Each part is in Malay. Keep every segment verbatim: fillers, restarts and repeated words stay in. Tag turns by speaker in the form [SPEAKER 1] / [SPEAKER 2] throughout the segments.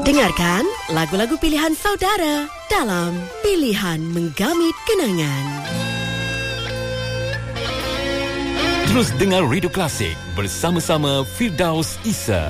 [SPEAKER 1] Dengarkan lagu-lagu pilihan saudara dalam Pilihan Menggamit Kenangan.
[SPEAKER 2] Terus dengar Radio Klasik bersama-sama Firdaus Isa.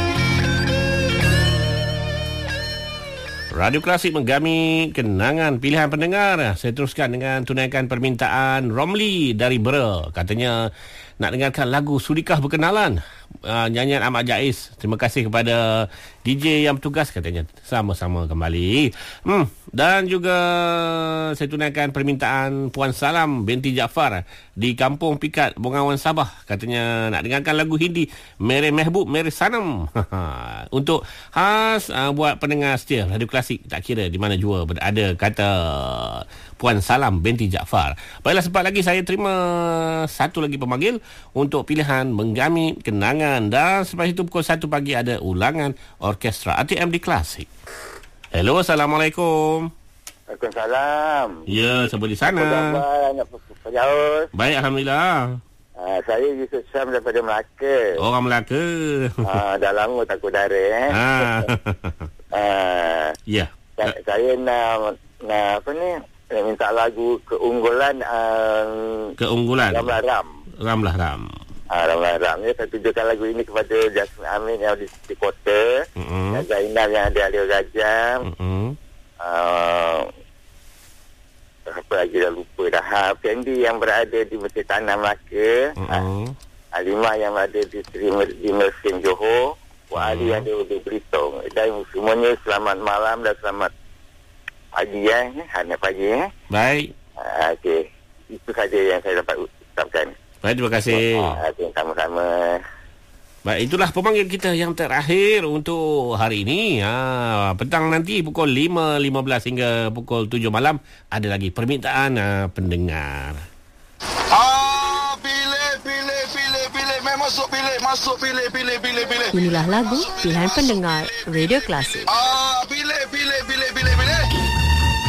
[SPEAKER 3] Radio Klasik Menggamit Kenangan pilihan pendengar. Saya teruskan dengan tunaikan permintaan Romli dari Bera. Katanya nak dengarkan lagu Sudikah Berkenalan, uh, nyanyian Ahmad Jais. Terima kasih kepada D J yang bertugas, katanya. Sama-sama kembali. Hmm. Dan juga saya tunaikan permintaan Puan Salam binti Jaafar di Kampung Pikat, Bengawan Sabah. Katanya nak dengarkan lagu Hindi Mere Mehbub Mere Sanam. Untuk khas uh, buat pendengar setia Radio Klasik, tak kira di mana jua berada, kata Puan Salam binti Jaafar. Baiklah, sempat lagi saya terima satu lagi pemanggil untuk pilihan Menggamit Kenangan. Dan selepas itu pukul satu pagi ada ulangan orkestra A T M di Klasik. Hello, Assalamualaikum.
[SPEAKER 4] Waalaikumsalam.
[SPEAKER 3] Ya, siapa di sana?
[SPEAKER 4] Apa jauh?
[SPEAKER 3] Baik, Alhamdulillah.
[SPEAKER 4] Uh, saya Yusuf Sam daripada Melaka.
[SPEAKER 3] Orang Melaka.
[SPEAKER 4] Uh, dah lama tak udara eh.
[SPEAKER 3] Ah.
[SPEAKER 4] uh,
[SPEAKER 3] Ya.
[SPEAKER 4] saya, saya nak, nak apa ni? Nak minta lagu keunggulan uh,
[SPEAKER 3] Keunggulan
[SPEAKER 4] Ramlah Ram.
[SPEAKER 3] Ramlah Ram.
[SPEAKER 4] Ah, Ramlah Ram ni saya tujukan lagu ini kepada Jasmine Amin yang di, di kota,
[SPEAKER 3] Mm-hmm.
[SPEAKER 4] dan Zainal yang ada Alio Gajam.
[SPEAKER 3] Mm-hmm.
[SPEAKER 4] Uh, apa lagi dah lupa dah. Ha, Fendi yang berada di Mesir Tanah Melaka.
[SPEAKER 3] Mm-hmm.
[SPEAKER 4] Ha, Alimah yang ada di Seri di Mersing Johor. Wak Ali yang ada di Belitung. Dan semuanya selamat malam dan selamat pagi eh. Selamat pagi eh.
[SPEAKER 3] Baik.
[SPEAKER 4] Ha, okey. Itu saja yang saya dapat ucapkan.
[SPEAKER 3] Baik, terima kasih.
[SPEAKER 4] Ha, okay, sama-sama.
[SPEAKER 3] Baik, itulah pemanggil kita yang terakhir untuk hari ini. Ha, petang nanti pukul lima lima belas hingga pukul tujuh malam ada lagi permintaan uh, pendengar.
[SPEAKER 5] Ah, pilih, pilih, pilih, pilih. Memang masuk pilih, masuk pilih, pilih, pilih, pilih.
[SPEAKER 1] Inilah lagu pilihan pendengar Radio Klasik.
[SPEAKER 5] Ah,